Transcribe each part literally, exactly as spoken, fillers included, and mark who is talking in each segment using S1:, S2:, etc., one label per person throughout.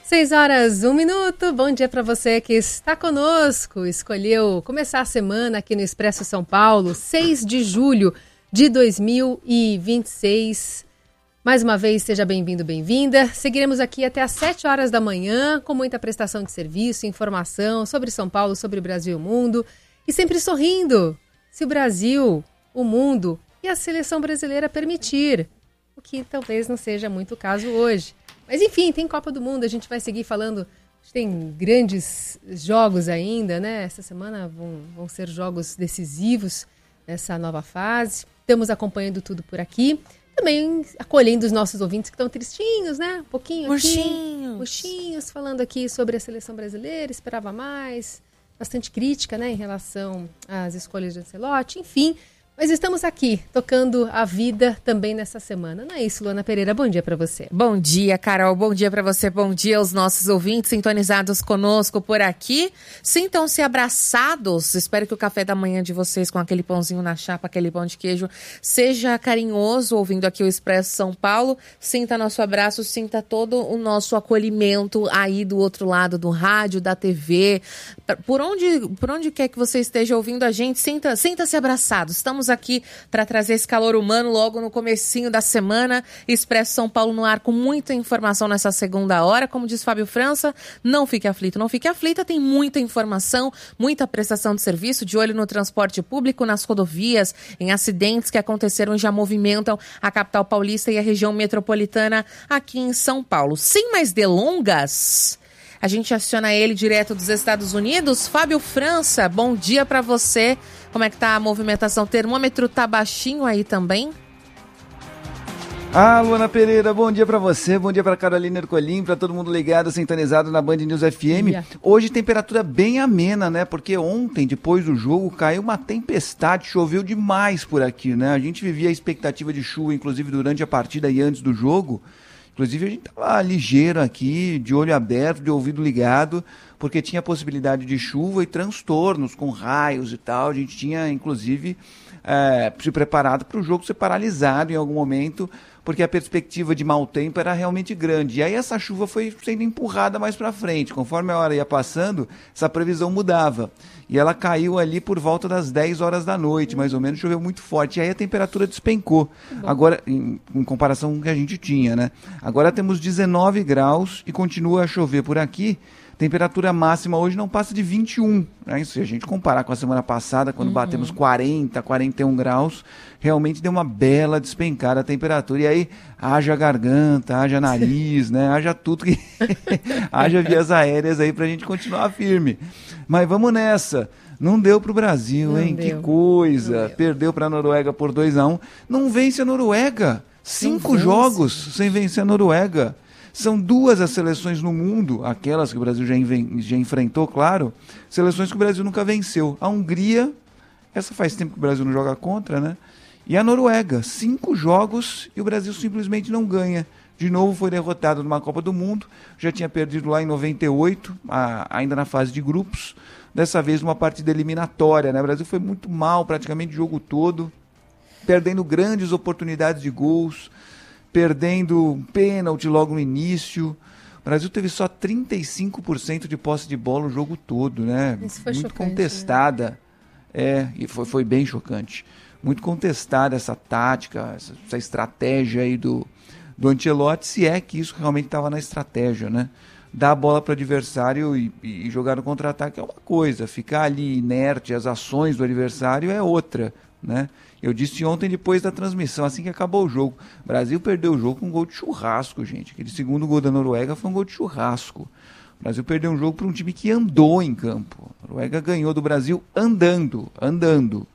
S1: Seis horas, um minuto. Bom dia para você que está conosco. Escolheu começar a semana aqui no Expresso São Paulo, seis de julho de dois mil e vinte e seis. Mais uma vez, seja bem-vindo, bem-vinda. Seguiremos aqui até às sete horas da manhã, com muita prestação de serviço, informação sobre São Paulo, sobre o Brasil e o mundo. E sempre sorrindo, se o Brasil, o mundo e a seleção brasileira permitir. O que talvez não seja muito o caso hoje. Mas enfim, tem Copa do Mundo, a gente vai seguir falando. Tem grandes jogos ainda, né? Essa semana vão, vão ser jogos decisivos nessa nova fase. Estamos acompanhando tudo por aqui. Também acolhendo os nossos ouvintes que estão tristinhos, né? Um pouquinho aqui.
S2: Murchinhos.
S1: Murchinhos, falando aqui sobre a seleção brasileira, esperava mais. Bastante crítica, né? Em relação às escolhas de Ancelotti, enfim. Mas estamos aqui, tocando a vida também nessa semana. Não é isso, Luana Pereira? Bom dia para você.
S2: Bom dia, Carol. Bom dia para você. Bom dia aos nossos ouvintes sintonizados conosco por aqui. Sintam-se abraçados. Espero que o café da manhã de vocês, com aquele pãozinho na chapa, aquele pão de queijo, seja carinhoso, ouvindo aqui o Expresso São Paulo. Sinta nosso abraço, sinta todo o nosso acolhimento aí do outro lado do rádio, da T V. Por onde, por onde quer que você esteja ouvindo a gente, sinta, sinta-se abraçado. Estamos aqui para trazer esse calor humano logo no comecinho da semana. Expresso São Paulo no ar com muita informação nessa segunda hora. Como diz Fábio França, não fique aflito, não fique aflita. Tem muita informação, muita prestação de serviço, de olho no transporte público, nas rodovias, em acidentes que aconteceram e já movimentam a capital paulista e a região metropolitana aqui em São Paulo. Sem mais delongas, a gente aciona ele direto dos Estados Unidos. Fábio França, bom dia para você. Como é que tá a movimentação? O termômetro tá baixinho aí também?
S3: Ah, Luana Pereira, bom dia para você, bom dia para Carolina Ercolim, para todo mundo ligado, sintonizado na Band News F M. Yeah. Hoje temperatura bem amena, né? Porque ontem, depois do jogo, caiu uma tempestade, choveu demais por aqui, né? A gente vivia a expectativa de chuva, inclusive durante a partida e antes do jogo. Inclusive a gente estava ligeiro aqui, de olho aberto, de ouvido ligado, porque tinha possibilidade de chuva e transtornos com raios e tal. A gente tinha, inclusive, é, se preparado para o jogo ser paralisado em algum momento, porque a perspectiva de mau tempo era realmente grande. E aí essa chuva foi sendo empurrada mais para frente. Conforme a hora ia passando, essa previsão mudava. E ela caiu ali por volta das dez horas da noite, mais ou menos, choveu muito forte. E aí a temperatura despencou, agora em, em comparação com o que a gente tinha, né? Agora temos dezenove graus e continua a chover por aqui. Temperatura máxima hoje não passa de vinte e um, né? Se a gente comparar com a semana passada, quando uhum. batemos quarenta, quarenta e um graus, realmente deu uma bela despencada a temperatura. E aí, haja garganta, haja nariz, né? Haja tudo que... haja vias aéreas aí pra gente continuar firme. Mas vamos nessa. Não deu pro Brasil, não hein? Deu. Que coisa. Perdeu pra Noruega por dois a um. Não vence a Noruega. Cinco jogos sem vencer a Noruega. São duas as seleções no mundo, aquelas que o Brasil já, inven- já enfrentou, claro, seleções que o Brasil nunca venceu. A Hungria, essa faz tempo que o Brasil não joga contra, né? E a Noruega, cinco jogos e o Brasil simplesmente não ganha. De novo foi derrotado numa Copa do Mundo, já tinha perdido lá em noventa e oito, a, ainda na fase de grupos, dessa vez numa partida eliminatória, né? O Brasil foi muito mal praticamente o jogo todo, perdendo grandes oportunidades de gols, perdendo um pênalti logo no início. O Brasil teve só trinta e cinco por cento de posse de bola o jogo todo, né?
S1: Isso foi
S3: muito
S1: chocante,
S3: contestada.
S1: Né?
S3: É, e foi, foi bem chocante. Muito contestada essa tática, essa, essa estratégia aí do, do Ancelotti, se é que isso realmente estava na estratégia, né? Dar a bola para o adversário e, e jogar no contra-ataque é uma coisa, ficar ali inerte, as ações do adversário é outra, né? Eu disse ontem depois da transmissão, assim que acabou o jogo, o Brasil perdeu o jogo com um gol de churrasco, gente. Aquele segundo gol da Noruega foi um gol de churrasco. O Brasil perdeu um jogo para um time que andou em campo. A Noruega ganhou do Brasil andando, andando.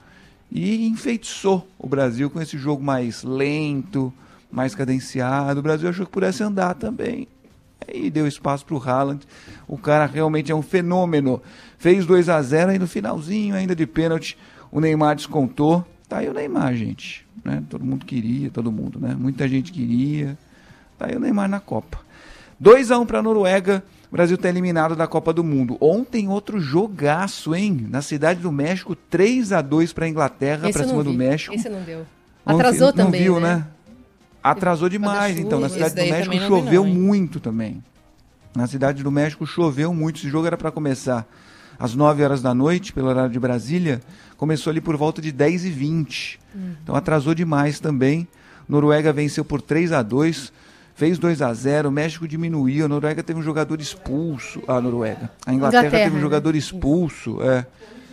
S3: E enfeitiçou o Brasil com esse jogo mais lento, mais cadenciado. O Brasil achou que pudesse andar também. Aí deu espaço para o Haaland. O cara realmente é um fenômeno. Fez dois a zero, aí no finalzinho ainda de pênalti o Neymar descontou. Tá aí o Neymar, gente, né? Todo mundo queria, todo mundo, né? Muita gente queria. Tá aí o Neymar na Copa. dois a um para a Noruega, o Brasil está eliminado da Copa do Mundo. Ontem outro jogaço, hein? Na Cidade do México, três a dois para a Inglaterra, para cima do México.
S1: Esse não deu. Atrasou não, também,
S3: não viu,
S1: né?
S3: né? Atrasou demais, então. Na Cidade do México choveu muito também. Na Cidade do México choveu muito, esse jogo era para começar às nove horas da noite, pelo horário de Brasília, começou ali por volta de dez e vinte. Uhum. Então atrasou demais também. Noruega venceu por três a dois, fez dois a zero, o México diminuiu, a Noruega teve um jogador expulso, a Noruega, a Inglaterra, Inglaterra teve um jogador né? expulso, é,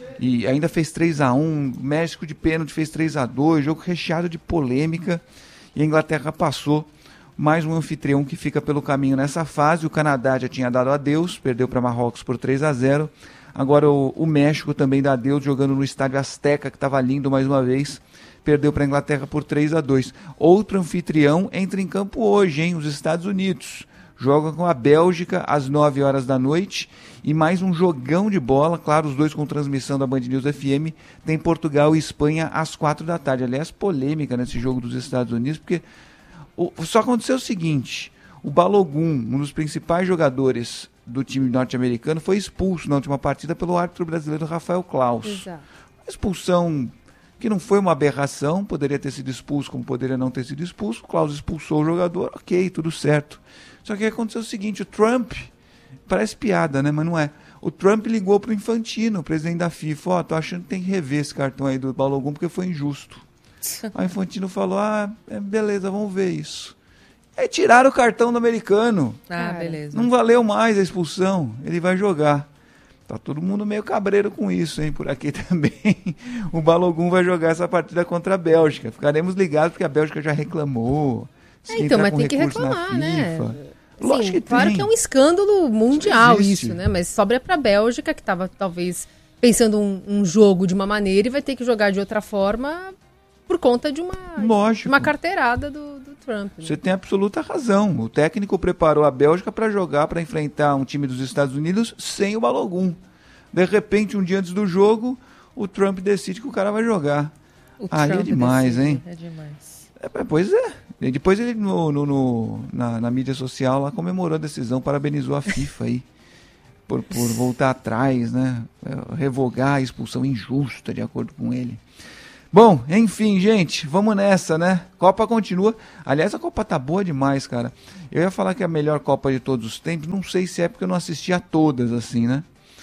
S3: e ainda fez três a um, o México de pênalti fez três a dois, jogo recheado de polêmica, e a Inglaterra passou. Mais um anfitrião que fica pelo caminho nessa fase, o Canadá já tinha dado adeus, perdeu para Marrocos por três a zero, agora o, o México também dá adeus, jogando no estádio Azteca, que estava lindo mais uma vez, perdeu para a Inglaterra por três a dois. Outro anfitrião entra em campo hoje, hein? Os Estados Unidos. Joga com a Bélgica às nove horas da noite. E mais um jogão de bola, claro, os dois com transmissão da Band News F M. Tem Portugal e Espanha às quatro da tarde. Aliás, polêmica nesse jogo dos Estados Unidos, porque o, só aconteceu o seguinte: o Balogun, um dos principais jogadores do time norte-americano, foi expulso na última partida pelo árbitro brasileiro Rafael Claus. Exato. Uma expulsão que não foi uma aberração, poderia ter sido expulso como poderia não ter sido expulso, o Klaus expulsou o jogador, ok, tudo certo. Só que aconteceu o seguinte, o Trump, parece piada, né, mas não é, o Trump ligou pro Infantino, o presidente da FIFA, ó, oh, tô achando que tem que rever esse cartão aí do Balogun porque foi injusto. Aí o Infantino falou, ah, é, beleza, vamos ver isso. Aí tiraram o cartão do americano.
S2: Ah, beleza.
S3: Não valeu mais a expulsão, ele vai jogar. Tá todo mundo meio cabreiro com isso, hein? Por aqui também. O Balogun vai jogar essa partida contra a Bélgica. Ficaremos ligados porque a Bélgica já reclamou.
S1: É, então, mas tem que reclamar, né? Lógico Sim, que claro tem. Que é um escândalo mundial isso, isso, né? Mas sobra pra Bélgica, que estava talvez pensando um, um jogo de uma maneira e vai ter que jogar de outra forma por conta de uma, de uma carteirada do, do Trump. Né?
S3: Você tem absoluta razão. O técnico preparou a Bélgica para jogar, para enfrentar um time dos Estados Unidos sem o Balogun. De repente, um dia antes do jogo, o Trump decide que o cara vai jogar. O Aí Trump é demais, decide, hein?
S2: É demais.
S3: É, pois é. E depois ele, no, no, no, na, na mídia social, lá comemorou a decisão, parabenizou a FIFA aí. Por, por voltar atrás, né? Revogar a expulsão injusta, de acordo com ele. Bom, enfim, gente, vamos nessa, né? Copa continua. Aliás, a Copa tá boa demais, cara. Eu ia falar que é a melhor Copa de todos os tempos, não sei se é porque eu não assisti a todas, assim, né?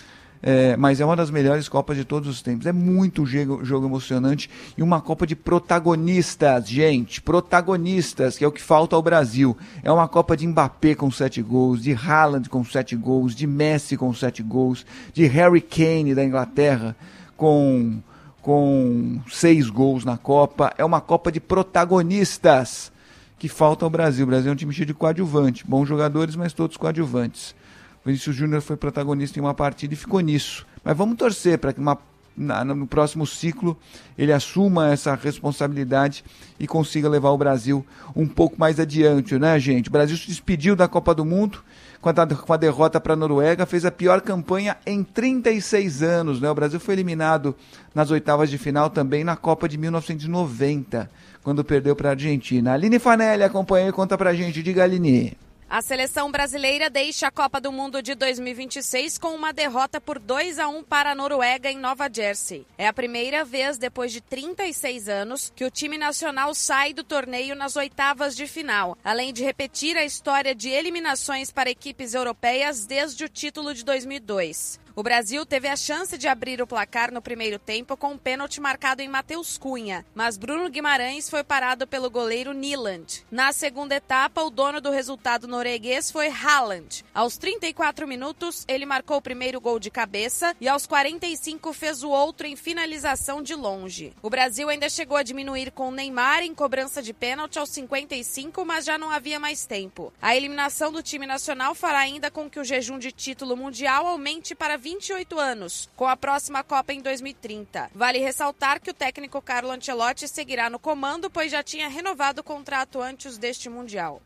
S3: É, mas é uma das melhores Copas de todos os tempos. É muito jogo, jogo emocionante e uma Copa de protagonistas, gente. Protagonistas, que é o que falta ao Brasil. É uma Copa de Mbappé com sete gols, de Haaland com sete gols, de Messi com sete gols, de Harry Kane da Inglaterra com... com seis gols na Copa. É uma Copa de protagonistas que falta ao Brasil. O Brasil é um time cheio de coadjuvante. Bons jogadores, mas todos coadjuvantes. O Vinícius Júnior foi protagonista em uma partida e ficou nisso. Mas vamos torcer para que uma, na, no próximo ciclo ele assuma essa responsabilidade e consiga levar o Brasil um pouco mais adiante, né, gente? O Brasil se despediu da Copa do Mundo com a, com a derrota para a Noruega, fez a pior campanha em trinta e seis anos, né? O Brasil foi eliminado nas oitavas de final também na Copa de mil novecentos e noventa, quando perdeu para a Argentina. Aline Fanelli acompanha e conta pra gente. Diga, Aline.
S4: A seleção brasileira deixa a Copa do Mundo de dois mil e vinte e seis com uma derrota por dois a um para a Noruega em Nova Jersey. É a primeira vez depois de trinta e seis anos que o time nacional sai do torneio nas oitavas de final, além de repetir a história de eliminações para equipes europeias desde o título de dois mil e dois. O Brasil teve a chance de abrir o placar no primeiro tempo com um pênalti marcado em Matheus Cunha, mas Bruno Guimarães foi parado pelo goleiro Nyland. Na segunda etapa, o dono do resultado norueguês foi Haaland. Aos trinta e quatro minutos, ele marcou o primeiro gol de cabeça e aos quarenta e cinco fez o outro em finalização de longe. O Brasil ainda chegou a diminuir com Neymar em cobrança de pênalti aos cinquenta e cinco, mas já não havia mais tempo. A eliminação do time nacional fará ainda com que o jejum de título mundial aumente para vinte e oito anos, com a próxima Copa em dois mil e trinta. Vale ressaltar que o técnico Carlo Ancelotti seguirá no comando, pois já tinha renovado o contrato antes deste Mundial.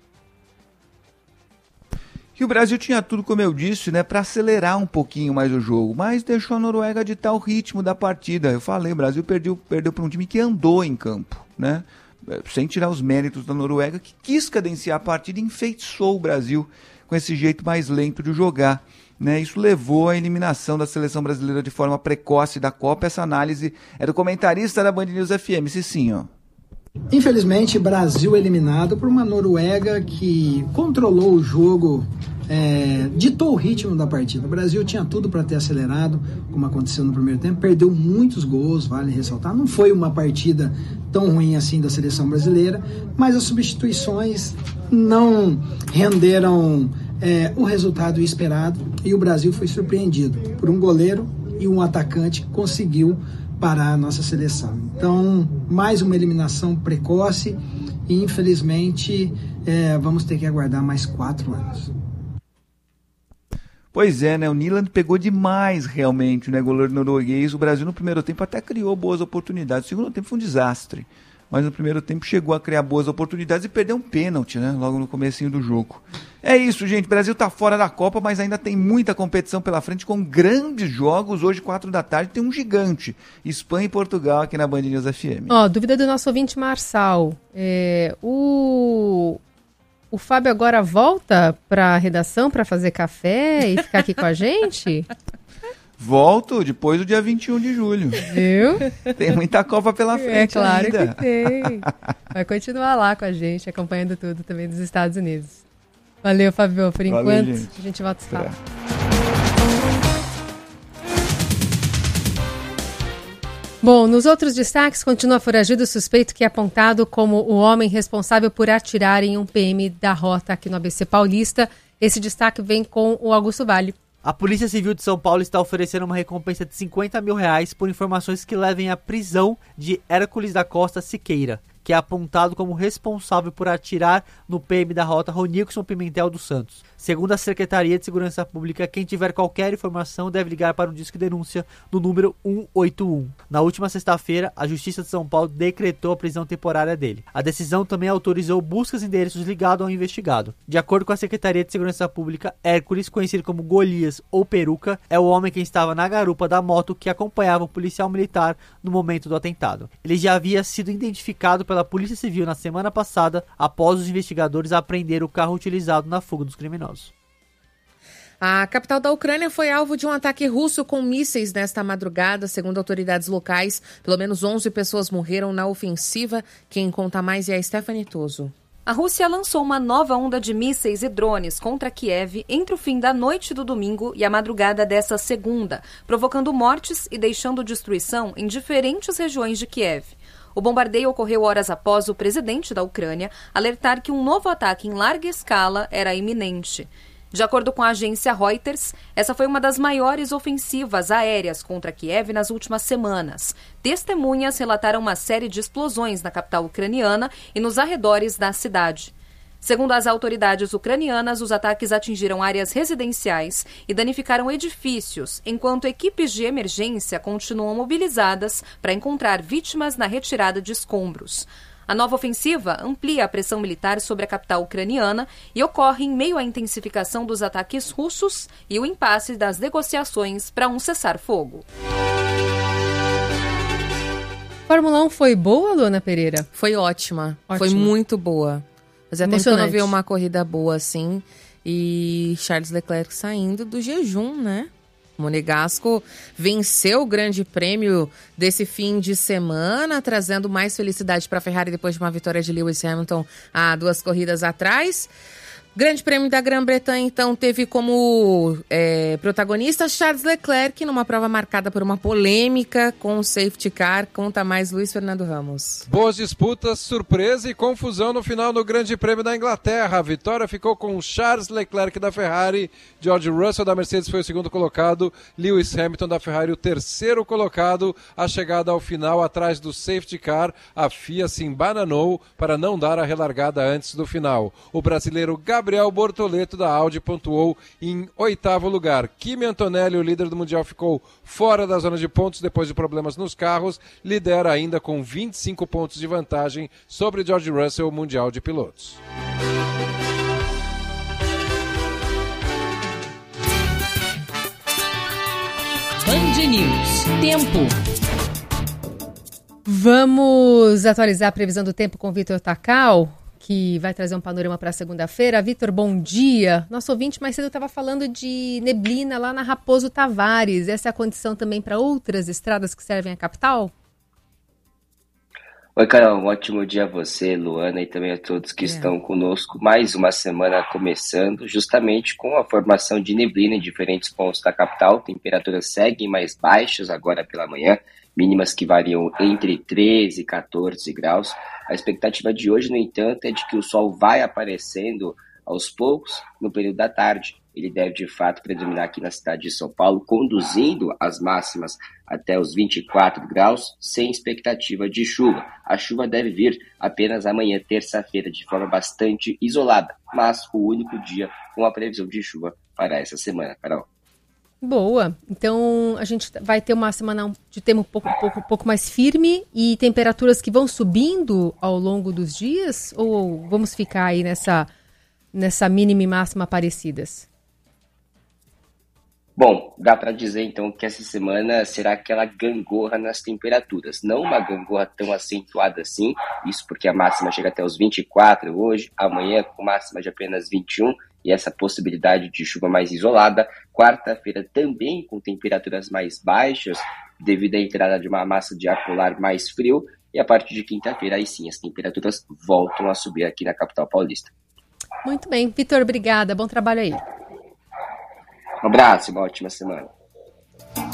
S3: E o Brasil tinha tudo, como eu disse, né, para acelerar um pouquinho mais o jogo, mas deixou a Noruega ditar o ritmo da partida. Eu falei, o Brasil perdeu, perdeu para um time que andou em campo, né? Sem tirar os méritos da Noruega, que quis cadenciar a partida e enfeitiçou o Brasil com esse jeito mais lento de jogar. Né, isso levou à eliminação da seleção brasileira de forma precoce da Copa. Essa análise é do comentarista da Band News F M, Cicinho.
S5: Infelizmente, Brasil eliminado por uma Noruega que controlou o jogo é, ditou o ritmo da partida. O Brasil tinha tudo para ter acelerado, como aconteceu no primeiro tempo, perdeu muitos gols, vale ressaltar. Não foi uma partida tão ruim assim da seleção brasileira, mas as substituições não renderam é, o resultado esperado e o Brasil foi surpreendido por um goleiro e um atacante que conseguiu parar a nossa seleção. Então, mais uma eliminação precoce e, infelizmente, é, vamos ter que aguardar mais quatro anos.
S3: Pois é, né? O Nyland pegou demais, realmente, né? Goleiro norueguês. O Brasil, no primeiro tempo, até criou boas oportunidades. O segundo tempo foi um desastre. Mas no primeiro tempo chegou a criar boas oportunidades e perdeu um pênalti, né? Logo no comecinho do jogo. É isso, gente. O Brasil tá fora da Copa, mas ainda tem muita competição pela frente com grandes jogos. Hoje, quatro da tarde, tem um gigante. Espanha e Portugal aqui na Band News F M.
S1: Ó, dúvida do nosso ouvinte Marçal. É, o... O Fábio agora volta para a redação para fazer café e ficar aqui com a gente?
S3: Volto depois do dia vinte e um de julho.
S1: Viu?
S3: Tem muita Copa pela frente.
S1: É claro
S3: ainda.
S1: que tem. Vai continuar lá com a gente, acompanhando tudo também dos Estados Unidos. Valeu, Fábio. Por
S3: Valeu,
S1: enquanto,
S3: gente.
S1: a gente volta a se falar. Bom, nos outros destaques, continua foragido o suspeito que é apontado como o homem responsável por atirar em um P M da rota aqui no A B C Paulista. Esse destaque vem com o Augusto Vale.
S6: A Polícia Civil de São Paulo está oferecendo uma recompensa de cinquenta mil reais por informações que levem à prisão de Hércules da Costa Siqueira, que é apontado como responsável por atirar no P M da rota Ronilson Pimentel dos Santos. Segundo a Secretaria de Segurança Pública, quem tiver qualquer informação deve ligar para o Disque Denúncia no número um oito um. Na última sexta-feira, a Justiça de São Paulo decretou a prisão temporária dele. A decisão também autorizou buscas em endereços ligados ao investigado. De acordo com a Secretaria de Segurança Pública, Hércules, conhecido como Golias ou Peruca, é o homem que estava na garupa da moto que acompanhava o policial militar no momento do atentado. Ele já havia sido identificado pela Polícia Civil na semana passada, após os investigadores apreender o carro utilizado na fuga dos criminosos.
S2: A capital da Ucrânia foi alvo de um ataque russo com mísseis nesta madrugada. Segundo autoridades locais, pelo menos onze pessoas morreram na ofensiva. Quem conta mais é a Stephanie Toso.
S7: A Rússia lançou uma nova onda de mísseis e drones contra Kiev entre o fim da noite do domingo e a madrugada dessa segunda, provocando mortes e deixando destruição em diferentes regiões de Kiev. O bombardeio ocorreu horas após o presidente da Ucrânia alertar que um novo ataque em larga escala era iminente. De acordo com a agência Reuters, essa foi uma das maiores ofensivas aéreas contra Kiev nas últimas semanas. Testemunhas relataram uma série de explosões na capital ucraniana e nos arredores da cidade. Segundo as autoridades ucranianas, os ataques atingiram áreas residenciais e danificaram edifícios, enquanto equipes de emergência continuam mobilizadas para encontrar vítimas na retirada de escombros. A nova ofensiva amplia a pressão militar sobre a capital ucraniana e ocorre em meio à intensificação dos ataques russos e o impasse das negociações para um cessar-fogo.
S1: Fórmula um foi boa, Luana Pereira?
S2: Foi ótima,
S1: Ótima.
S2: Foi muito boa. Fazia tempo que eu não vi uma corrida boa assim. E Charles Leclerc saindo do jejum, né? O Monegasco venceu o grande prêmio desse fim de semana, trazendo mais felicidade para a Ferrari depois de uma vitória de Lewis Hamilton há duas corridas atrás. Grande Prêmio da Grã-Bretanha, então, teve como é, protagonista Charles Leclerc, numa prova marcada por uma polêmica com o safety car. Conta mais, Luiz Fernando Ramos.
S8: Boas disputas, surpresa e confusão no final do Grande Prêmio da Inglaterra. A vitória ficou com Charles Leclerc da Ferrari, George Russell da Mercedes foi o segundo colocado, Lewis Hamilton da Ferrari o terceiro colocado. A chegada ao final atrás do safety car, a F I A se embananou para não dar a relargada antes do final. O brasileiro Gabriel Gabriel Bortoleto da Audi pontuou em oitavo lugar. Kimi Antonelli, o líder do Mundial, ficou fora da zona de pontos depois de problemas nos carros. Lidera ainda com vinte e cinco pontos de vantagem sobre George Russell, o Mundial de Pilotos.
S9: Band News. Tempo.
S1: Vamos atualizar a previsão do tempo com o Vitor Takal, que vai trazer um panorama para segunda-feira. Vitor, bom dia. Nosso ouvinte mais cedo estava falando de neblina lá na Raposo Tavares. Essa é a condição também para outras estradas que servem à capital?
S10: Oi, Carol, um ótimo dia a você, Luana, e também a todos que
S2: É.
S10: estão conosco. Mais uma semana começando, justamente com a formação de neblina em diferentes pontos da capital. Temperaturas seguem mais baixas agora pela manhã, mínimas que variam entre treze e quatorze graus. A expectativa de hoje, no entanto, é de que o sol vai aparecendo aos poucos no período da tarde. Ele deve, de fato, predominar aqui na cidade de São Paulo, conduzindo as máximas até os vinte e quatro graus, sem expectativa de chuva. A chuva deve vir apenas amanhã, terça-feira, de forma bastante isolada, mas o único dia com a previsão de chuva para essa semana, Carol.
S1: Boa. Então, a gente vai ter uma semana de tempo um pouco, um pouco, um pouco mais firme e temperaturas que vão subindo ao longo dos dias? Ou vamos ficar aí nessa, nessa mínima e máxima parecidas?
S10: Bom, dá para dizer então que essa semana será aquela gangorra nas temperaturas. Não uma gangorra tão acentuada assim, isso porque a máxima chega até os vinte e quatro hoje, amanhã com máxima de apenas vinte e um, e essa possibilidade de chuva mais isolada. Quarta-feira também com temperaturas mais baixas, devido à entrada de uma massa de ar polar mais frio, e a partir de quinta-feira aí sim as temperaturas voltam a subir aqui na capital paulista.
S1: Muito bem. Vitor, obrigada. Bom trabalho aí.
S10: Um abraço e uma ótima semana.